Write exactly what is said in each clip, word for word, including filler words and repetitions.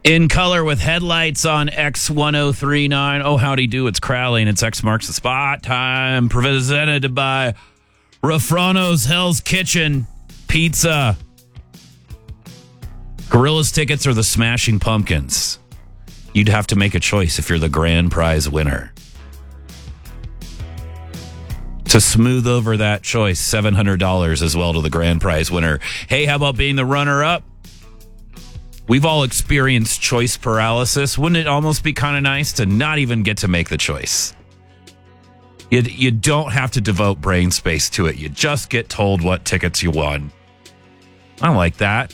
In color with headlights on X ten thirty-nine. Oh, howdy do. It's Crowley, and it's X Marks the Spot time. Presented by Rafrano's Hell's Kitchen Pizza. Gorillas tickets or the Smashing Pumpkins? You'd have to make a choice if you're the grand prize winner. To smooth over that choice, seven hundred dollars as well to the grand prize winner. Hey, how about being the runner-up? We've all experienced choice paralysis. Wouldn't it almost be kind of nice to not even get to make the choice? You, you don't have to devote brain space to it. You just get told what tickets you won. I like that.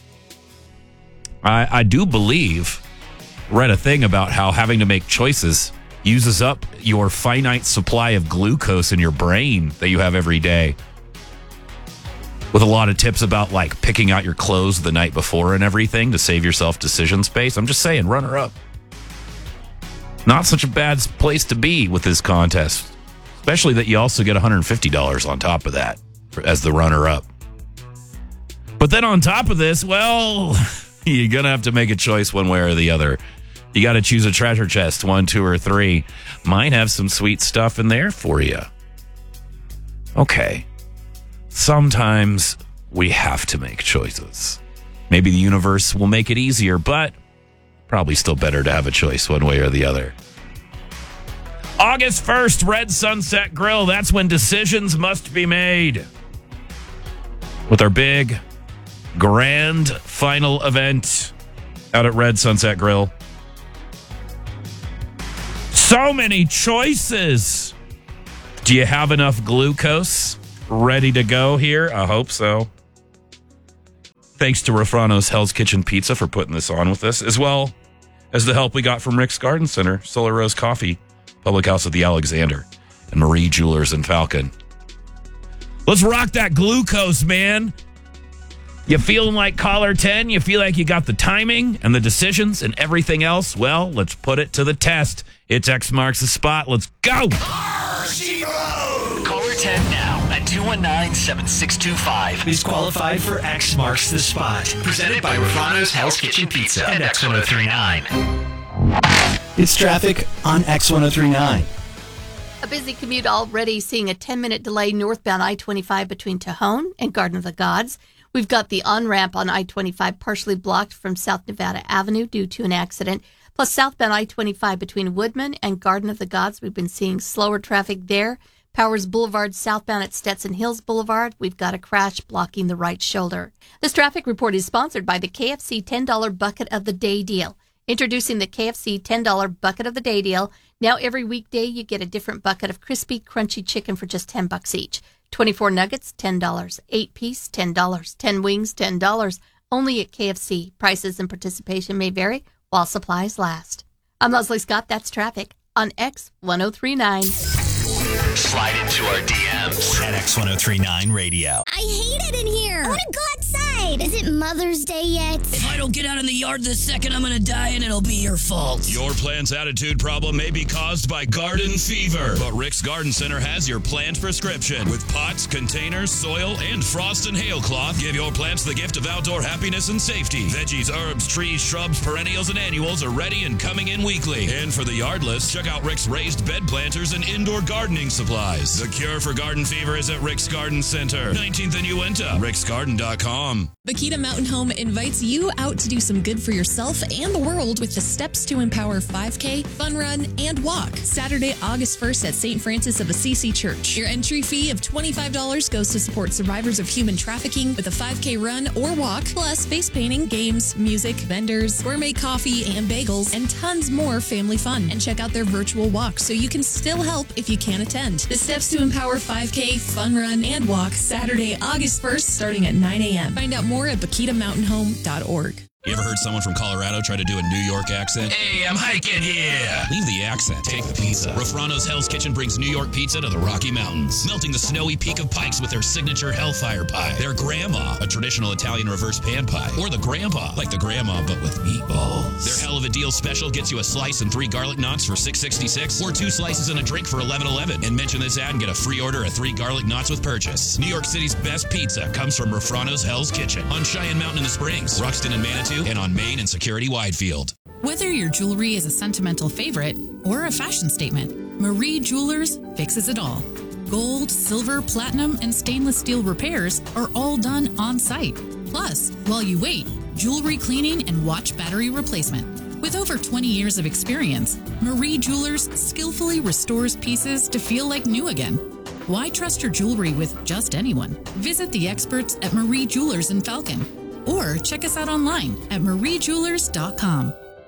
I, I do believe, read a thing about how having to make choices uses up your finite supply of glucose in your brain that you have every day. With a lot of tips about like picking out your clothes the night before and everything to save yourself decision space. I'm just saying, runner up. Not such a bad place to be with this contest, especially that you also get one hundred fifty dollars on top of that for, as the runner up. But then on top of this, well, you're going to have to make a choice one way or the other. You got to choose a treasure chest, one, two, or three. Might have some sweet stuff in there for you. Okay. Sometimes we have to make choices. Maybe the universe will make it easier, but probably still better to have a choice one way or the other. August first, Red Sunset Grill. That's when decisions must be made. With our big, grand final event out at Red Sunset Grill. So many choices. Do you have enough glucose ready to go here? I hope so. Thanks to Rafrano's Hell's Kitchen Pizza for putting this on with us, as well as the help we got from Rick's Garden Center, Solar Rose Coffee, Public House of the Alexander, and Marie Jewelers in Falcon. Let's rock that glucose, man. You feeling like caller ten? You feel like you got the timing and the decisions and everything else? Well, let's put it to the test. It's X Marks the Spot. Let's go. Caller ten now at two one nine, seven six two five is qualified for X Marks the Spot. Presented by Rafrano's Hell's Kitchen Pizza and X ten thirty-nine. It's traffic on X ten thirty-nine. A busy commute already, seeing a ten-minute delay northbound I twenty-five between Tejon and Garden of the Gods. We've got the on-ramp on I twenty-five partially blocked from South Nevada Avenue due to an accident. Plus, southbound I twenty-five between Woodman and Garden of the Gods, we've been seeing slower traffic there. Powers Boulevard southbound at Stetson Hills Boulevard, we've got a crash blocking the right shoulder. This traffic report is sponsored by the K F C ten dollar Bucket of the Day deal. Introducing the K F C ten dollar Bucket of the Day deal. Now every weekday you get a different bucket of crispy, crunchy chicken for just ten bucks each. twenty-four nuggets, ten dollars. eight piece, ten dollars. ten wings, ten dollars. Only at K F C. Prices and participation may vary while supplies last. I'm Leslie Scott. That's traffic on X ten thirty-nine. Slide into our D Ms at X ten thirty-nine Radio. I hate it in here. I want to go outside. Is it Mother's Day yet? If I don't get out in the yard this second, I'm going to die and it'll be your fault. Your plant's attitude problem may be caused by garden fever, but Rick's Garden Center has your plant prescription. With pots, containers, soil, and frost and hail cloth, give your plants the gift of outdoor happiness and safety. Veggies, herbs, trees, shrubs, perennials, and annuals are ready and coming in weekly. And for the yardless, check out Rick's raised bed planters and indoor gardening supplies. The cure for garden fever is at Rick's Garden Center, nineteenth and Uinta, ricks garden dot com. Bakita Mountain Home invites you out to do some good for yourself and the world with the Steps to Empower five K, Fun Run, and Walk. Saturday, August first at Saint Francis of Assisi Church. Your entry fee of twenty-five dollars goes to support survivors of human trafficking with a five K run or walk, plus face painting, games, music, vendors, gourmet coffee and bagels, and tons more family fun. And check out their virtual walk so you can still help if you can't attend. The Steps to Empower five K, Fun Run, and Walk, Saturday, August first, starting at nine a.m. Find out more at bakita mountain home dot org. You ever heard someone from Colorado try to do a New York accent? Hey, I'm hiking here. Leave the accent. Take the pizza. Rafrano's Hell's Kitchen brings New York pizza to the Rocky Mountains, melting the snowy peak of Pikes with their signature Hellfire Pie, their Grandma, a traditional Italian reverse pan pie, or the Grandpa, like the Grandma but with meatballs. Their Hell of a Deal special gets you a slice and three garlic knots for six sixty-six, or two slices and a drink for eleven eleven. And mention this ad and get a free order of three garlic knots with purchase. New York City's best pizza comes from Rafrano's Hell's Kitchen on Cheyenne Mountain in the Springs, Ruxton and Manatee, two and on Main and Security Widefield. Whether your jewelry is a sentimental favorite or a fashion statement, Marie Jewelers fixes it all. Gold, silver, platinum, and stainless steel repairs are all done on site. Plus, while you wait, jewelry cleaning and watch battery replacement. With over twenty years of experience, Marie Jewelers skillfully restores pieces to feel like new again. Why trust your jewelry with just anyone? Visit the experts at Marie Jewelers in Falcon or check us out online at marie jewelers dot com.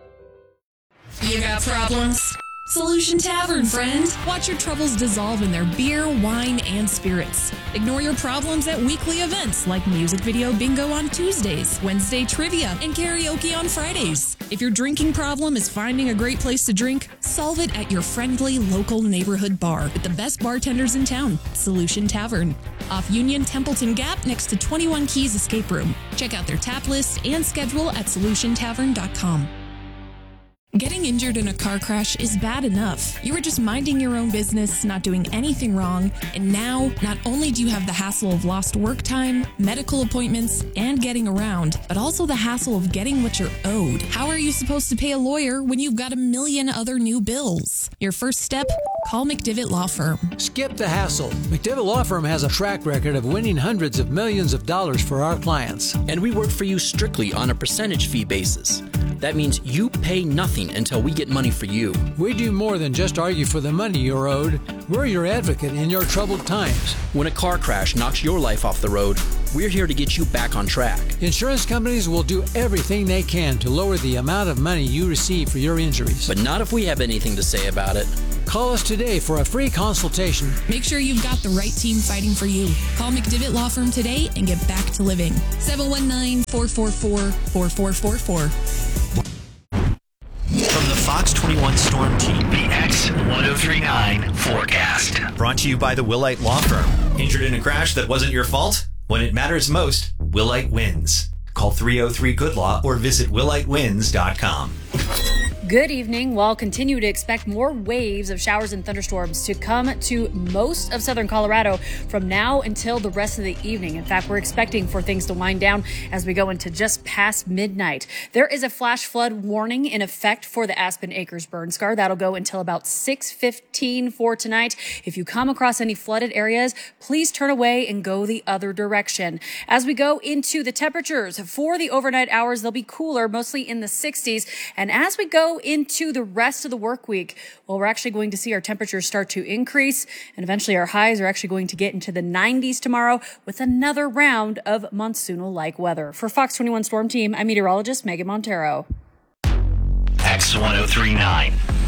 You got problems? Solution Tavern, friend. Watch your troubles dissolve in their beer, wine, and spirits. Ignore your problems at weekly events like music video bingo on Tuesdays, Wednesday trivia, and karaoke on Fridays. If your drinking problem is finding a great place to drink, solve it at your friendly local neighborhood bar with the best bartenders in town, Solution Tavern. Off Union Templeton Gap next to twenty-one Keys Escape Room. Check out their tap list and schedule at solution tavern dot com. Getting injured in a car crash is bad enough. You were just minding your own business, not doing anything wrong, and now not only do you have the hassle of lost work time, medical appointments, and getting around, but also the hassle of getting what you're owed. How are you supposed to pay a lawyer when you've got a million other new bills? Your first step? Call McDivitt Law Firm. Skip the hassle. McDivitt Law Firm has a track record of winning hundreds of millions of dollars for our clients. And we work for you strictly on a percentage fee basis. That means you pay nothing until we get money for you. We do more than just argue for the money you're owed. We're your advocate in your troubled times. When a car crash knocks your life off the road, we're here to get you back on track. Insurance companies will do everything they can to lower the amount of money you receive for your injuries. But not if we have anything to say about it. Call us today for a free consultation. Make sure you've got the right team fighting for you. Call McDivitt Law Firm today and get back to living. seven one nine, four four four, four four four four. From the Fox twenty-one Storm Team, the X ten thirty-nine forecast. Brought to you by the Willite Law Firm. Injured in a crash that wasn't your fault? When it matters most, Willite wins. Call three oh three good law or visit willite wins dot com. Good evening. Well, continue to expect more waves of showers and thunderstorms to come to most of southern Colorado from now until the rest of the evening. In fact, we're expecting for things to wind down as we go into just past midnight. There is a flash flood warning in effect for the Aspen Acres burn scar. That'll go until about six fifteen for tonight. If you come across any flooded areas, please turn away and go the other direction. As we go into the temperatures for the overnight hours, they'll be cooler, mostly in the sixties. And as we go into the rest of the work week, well, we're actually going to see our temperatures start to increase, and eventually our highs are actually going to get into the nineties tomorrow with another round of monsoonal-like weather. For Fox twenty-one Storm Team, I'm meteorologist Megan Montero. X ten thirty-nine.